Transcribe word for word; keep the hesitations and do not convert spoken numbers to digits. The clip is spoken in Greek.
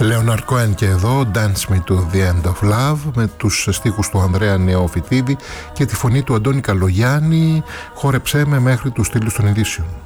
Leonard Cohen και εδώ, Dance Me to the End of Love, με τους στίχους του Ανδρέα Νεοφυτίδη και τη φωνή του Αντώνη Καλογιάννη, χόρεψέ με μέχρι τους στήλους των ειδήσεων.